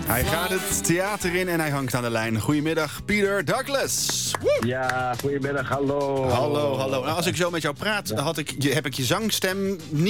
Hij gaat het theater in en hij hangt aan de lijn. Goedemiddag, Peter Douglas. Woe! Ja, goedemiddag, hallo. Hallo. Nou, als ik zo met jou praat, heb ik je zangstem niet